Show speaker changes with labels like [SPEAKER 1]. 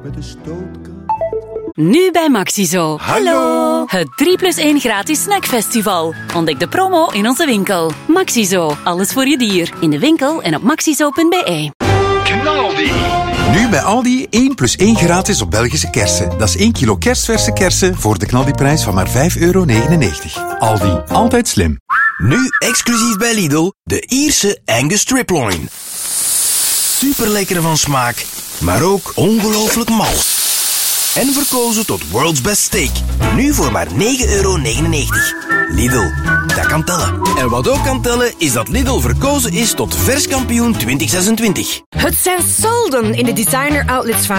[SPEAKER 1] met een stootkracht.
[SPEAKER 2] Nu bij Maxizo.
[SPEAKER 3] Hallo!
[SPEAKER 2] Het 3+1 gratis snackfestival. Ontdek de promo in onze winkel. Maxizo, alles voor je dier. In de winkel en op maxizo.be.
[SPEAKER 3] Knaldi!
[SPEAKER 4] Nu bij Aldi 1+1 gratis op Belgische kersen. Dat is 1 kilo kerstverse kersen voor de knaldiprijs van maar €5,99. Aldi, altijd slim.
[SPEAKER 5] Nu exclusief bij Lidl, de Ierse Angus Striploin. Super lekker van smaak, maar ook ongelooflijk mal. En verkozen tot World's Best Steak. Nu voor maar €9,99. Lidl, dat kan tellen. En wat ook kan tellen, is dat Lidl verkozen is tot verskampioen 2026.
[SPEAKER 6] Het zijn solden in de designer outlets van